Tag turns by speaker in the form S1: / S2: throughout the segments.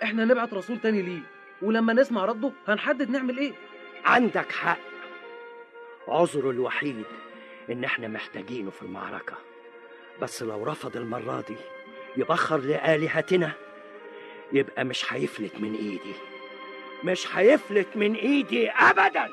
S1: احنا نبعت رسول تاني ليه، ولما نسمع رده هنحدد نعمل ايه.
S2: عندك حق. عذره الوحيد ان احنا محتاجينه في المعركة، بس لو رفض المرة دي يبخر لآلهتنا يبقى مش هيفلت من ايدي، مش هيفلت من ايدي ابدا.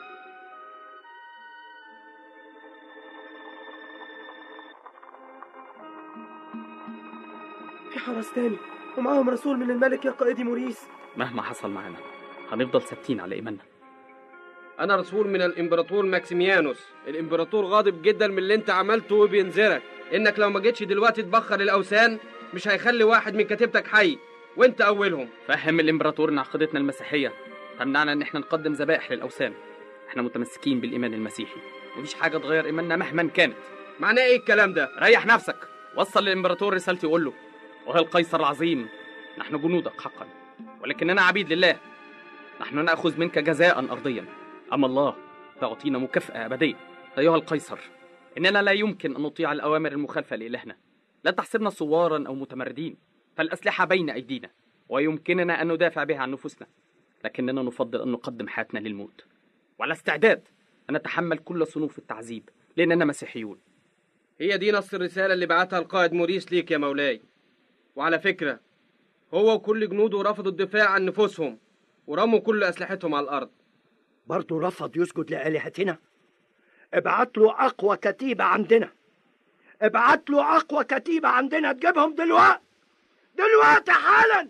S3: في حرس تاني ومعاهم رسول من الملك يا قائدي موريس.
S4: مهما حصل معانا هنفضل ثابتين على ايماننا.
S5: انا رسول من الامبراطور ماكسيميانوس. الامبراطور غاضب جدا من اللي انت عملته وبينذرك انك لو ما جيتش دلوقتي تبخر الاوثان مش هيخلي واحد من كتيبتك حي، وانت اولهم.
S4: فهم الامبراطور ان عقيدتنا المسيحيه تمنعنا ان احنا نقدم ذبائح للاوثان. احنا متمسكين بالايمان المسيحي، مفيش حاجه تغير ايماننا مهما كانت.
S5: معناه ايه الكلام ده؟
S4: ريح نفسك، وصل للامبراطور رسالتي وقول له: وهي القيصر العظيم، نحن جنودك حقا ولكننا عبيد لله. نحن ناخذ منك جزاء ارضيا، اما الله فيعطينا مكافاه ابديه. ايها القيصر، اننا لا يمكن ان نطيع الاوامر المخالفه لالهنا. لا تحسبنا صوارا او متمردين، فالاسلحه بين ايدينا ويمكننا ان ندافع بها عن نفوسنا، لكننا نفضل ان نقدم حياتنا للموت، وعلى استعداد ان نتحمل كل صنوف التعذيب لاننا مسيحيون.
S5: هي دي نص الرساله اللي بعتها القائد موريس ليك يا مولاي. وعلى فكره هو وكل جنوده رفضوا الدفاع عن نفوسهم ورموا كل اسلحتهم على الارض.
S2: برضه رفض يسجد لآلهتنا. ابعت له اقوى كتيبة عندنا، ابعت له اقوى كتيبة عندنا تجيبهم دلوقتي حالا.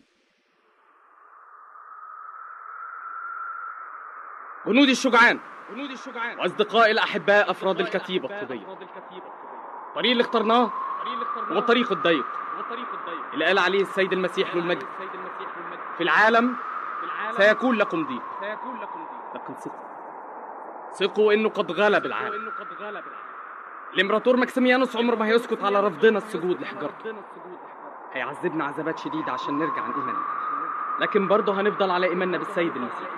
S4: جنودي الشجعان واصدقائي الاحباء افراد الكتيبه الطبيه، الطريق اللي اخترناه هو الطريق الضيق اللي قال عليه السيد المسيح له المجد: في العالم سيكون لكم ضيق، لكن ثقوا انه قد غلب العالم. الامبراطور ماكسيميانوس عمره ما هيسكت على رفضنا السجود لحجارته. هيعذبنا عذابات شديده عشان نرجع عن ايماننا، لكن برضه هنفضل على ايماننا بالسيد المسيح.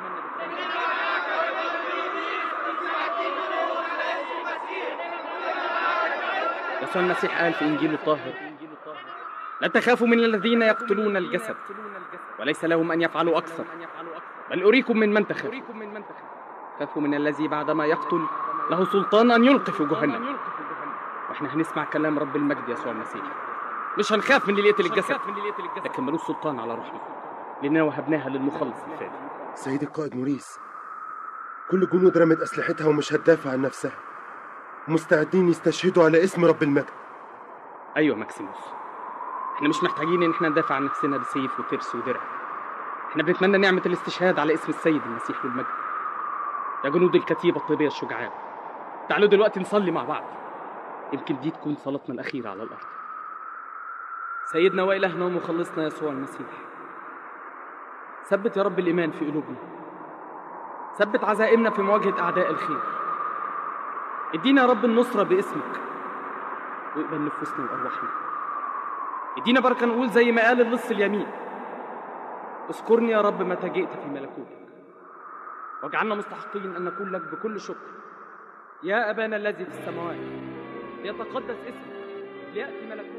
S4: يسوع المسيح قال في انجيله الطاهر: لا تخافوا من الذين يقتلون الجسد وليس لهم ان يفعلوا اكثر، بل اريكم من تخافوا. خافوا من الذي بعدما يقتل له سلطان ان يلقي في جهنم. واحنا هنسمع كلام رب المجد يسوع المسيح. مش هنخاف من اللي يقتل الجسد، لكن ملوش سلطان على روحنا لاننا وهبناها للمخلص الفادي.
S3: سيدي القائد موريس، كل جنود رمت اسلحتها ومش هتدافع عن نفسها، مستعدين يستشهدوا على اسم رب المجد.
S4: ايوه ماكسيموس، احنا مش محتاجين ان احنا ندافع عن نفسنا بسيف وترس ودرع. احنا بنتمنى نعمة الاستشهاد على اسم السيد المسيح له المجد. يا جنود الكتيبة الطيبية الشجعان، تعالوا دلوقتي نصلي مع بعض، يمكن دي تكون صلاتنا الأخيرة على الأرض. سيدنا وإلهنا ومخلصنا يسوع المسيح، ثبت يا رب الإيمان في قلوبنا، ثبت عزائمنا في مواجهة أعداء الخير. ادينا يا رب النصرة باسمك، واقبل نفوسنا وأرواحنا. ادينا بركة نقول زي ما قال اللص اليمين: اذكرني يا رب متى جئت في ملكوتك، واجعلنا مستحقين أن نكون لك بكل شكر. يا أبانا الذي في السماوات، ليتقدس اسمك، ليأتي ملكوتك.